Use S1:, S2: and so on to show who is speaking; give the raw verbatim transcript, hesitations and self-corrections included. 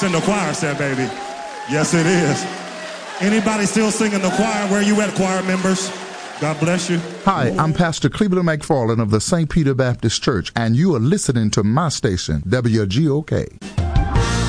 S1: It's in the choir set, baby. Yes, it is. Anybody still singing the choir? Where you at, choir members? God bless you.
S2: Hi, I'm Pastor Cleveland McFarland of the Saint Peter Baptist Church, and you are listening to my station, W G O K.